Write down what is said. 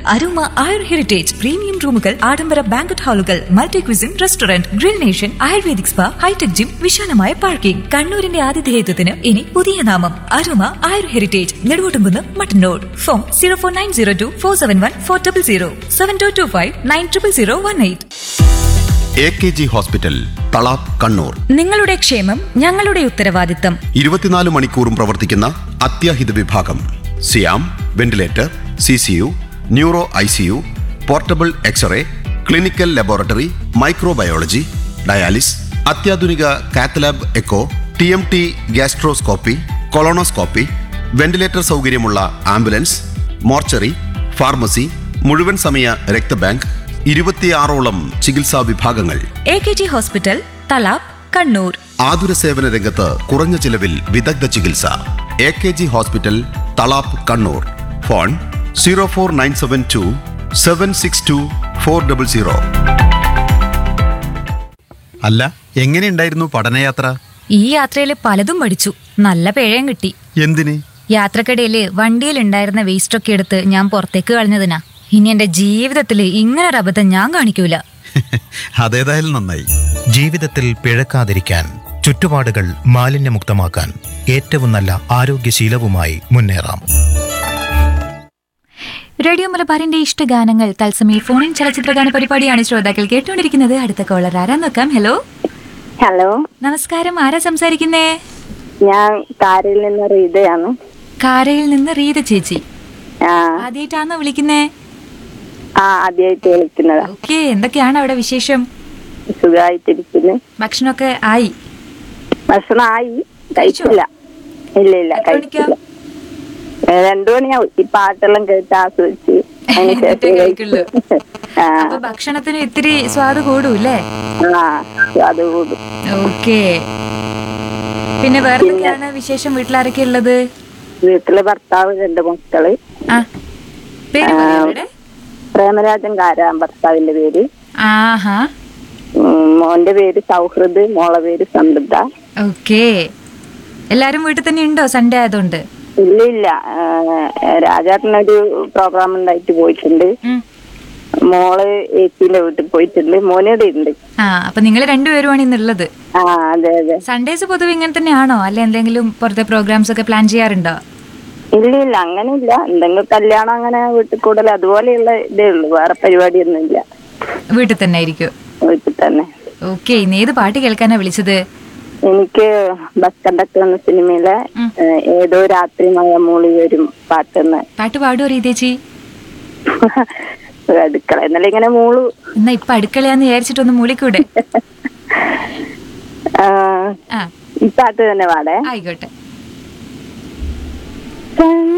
Aroma ആയുർ heritage premium റൂമുകൾ, ആഡംബര banquet ഹാളുകൾ, multi cuisine restaurant, grill nation, ayurvedic spa, hi tech gym, വിശാലമായ parking. കണ്ണൂരിന്റെ ആതിഥേയത്വത്തിന് ഇനി പുതിയ നാമം അരോമ ആയുർ heritage, Neduvottumkunnu, Mattannur. Phone 04902471400 7225900118. AKG hospital Thalap Kannur. നിങ്ങളുടെ ക്ഷേമം ഞങ്ങളുടെ ഉത്തരവാദിത്തം. 24 മണിക്കൂറും പ്രവർത്തിക്കുന്ന അത്യാഹിത വിഭാഗം. സിയാം, ventilator, CCU, neuro ICU, portable x-ray, clinical laboratory, microbiology, dialysis, അത്യാധുനിക cath lab echo, TMT gastroscopy, colonoscopy, ventilator സൗകര്യമുള്ള ആംബുലൻസ്, മോർച്ചറി, ഫാർമസി, മുഴുവൻ സമയ രക്തബാങ്ക്, 26ഓളം ചികിത്സാ വിഭാഗങ്ങൾ. AKG hospital Thalap Kannur. ആതുര സേവന രംഗത്ത് കുറഞ്ഞ ചിലവിൽ വിദഗ്ധ ചികിത്സ. AKG hospital Thalap Kannur. Phone 04972 762 400. അല്ല, എങ്ങനെയുണ്ടായിരുന്നു പഠനയാത്ര? ഈ യാത്രയിൽ പലതും പഠിച്ചു. നല്ല പിഴയും കിട്ടി. എന്തിന്? യാത്രക്കിടയില് വണ്ടിയിലുണ്ടായിരുന്ന വേസ്റ്റ് ഒക്കെ എടുത്ത് ഞാൻ പുറത്തേക്ക് കളഞ്ഞതിനാ. ഇനി എന്റെ ജീവിതത്തിൽ ഇങ്ങനൊരു അബദ്ധം ഞാൻ കാണിക്കൂല. അതേതായാലും നന്നായി. ജീവിതത്തിൽ പിഴക്കാതിരിക്കാൻ, ചുറ്റുപാടുകൾ മാലിന്യമുക്തമാക്കാൻ ഏറ്റവും നല്ല ആരോഗ്യശീലവുമായി മുന്നേറാം. റേഡിയോ മലബാറിന്റെ ഇഷ്ടഗാനങ്ങൾ തത്സമയ ഫോണിൻ ചലച്ചിത്രഗാന പരിപാടിയാണ് ശ്രോതാക്കൾ കേട്ടുകൊണ്ടിരിക്കുന്നത്. അടുത്ത കോളർ ആരാ നോക്കാം. ഹലോ. ഹലോ, നമസ്കാരം. ആരാ സംസാരിക്കുന്നേ? ഞാൻ കാരയിൽ നിന്ന് റീതയാണ്. കാരയിൽ നിന്ന് റീത ചേച്ചി. ആദ്യമായിട്ടാണോ വിളിക്കുന്നേ? ആദ്യമായിട്ട് വിളിക്കുന്നത്. ഓക്കെ, എന്തൊക്കെയാണ് അവിടെ വിശേഷം? സുഖമായിട്ടിരിക്കുന്നു. ഭക്ഷണമൊക്കെ ആയി? ഭക്ഷണം ആയി, കഴിച്ചില്ല. ഇല്ല, കഴിച്ചില്ല. 2 മണിയാവും. ഈ പാട്ടെല്ലാം കേട്ട് ആസ്വദിച്ച് ഭക്ഷണത്തിന് ഇത്തിരി സ്വാദ് കൂടൂല്ലേ? സ്വാദ് കൂടും. ഓക്കെ. പിന്നെ വേറെ വിശേഷം? വീട്ടിലാരൊക്കെ ഉള്ളത്? വീട്ടില് ഭർത്താവ്, 2 മക്കള്. പ്രേമരാജൻ കാരാ ഭർത്താവിന്റെ പേര്. ആഹാ. മോന്റെ പേര് സൗഹൃദ്, മോളെ പേര് സമൃദ്ധ. ഓക്കെ. എല്ലാരും വീട്ടിൽ തന്നെ ഉണ്ടോ സൺഡേ ആയതുകൊണ്ട്? ഇല്ല, രാജാട്ടിനൊരു പ്രോഗ്രാം ഉണ്ടായിട്ട് പോയിട്ടുണ്ട്. മോള് ഏച്ചിന്റെ വീട്ടിൽ പോയിട്ടുണ്ട്. മോനോടെ ഉണ്ട്. അപ്പൊ നിങ്ങൾ രണ്ടുപേരുമാണ് ഇന്നുള്ളത്? അതെ. സൺഡേസ് പൊതുവെ ഇങ്ങനെ തന്നെയാണോ, അല്ലെ എന്തെങ്കിലും പുറത്തെ പ്രോഗ്രാംസ് ഒക്കെ പ്ലാൻ ചെയ്യാറുണ്ടോ? ഇല്ല, അങ്ങനെയില്ല. എന്തെങ്കിലും കല്യാണം അങ്ങനെ വീട്ടിൽ കൂടുതൽ അതുപോലെയുള്ള ഇതേ ഉള്ളു. വേറെ പരിപാടിയൊന്നും ഇല്ല. വീട്ടിൽ തന്നെ ആയിരിക്കും? വീട്ടിൽ തന്നെ. ഓക്കെ. ഇന്ന് ഏത് പാട്ട് കേൾക്കാനാ വിളിച്ചത്? എനിക്ക് ബസ് കണ്ടക്ടർ എന്ന സിനിമയിലെ ഏതോ രാത്രി മഴ മൂളി വരും പാട്ടെന്ന്. പാട്ട് പാടുവോ റീതേച്ചി? അടുക്കള എന്നല്ല ഇങ്ങനെ മൂളു. എന്നാ ഇപ്പൊ അടുക്കളയാന്ന് വിചാരിച്ചിട്ടൊന്ന് മൂളിക്കൂടെ? ഈ പാട്ട് തന്നെ പാടേ. ആയിക്കോട്ടെ.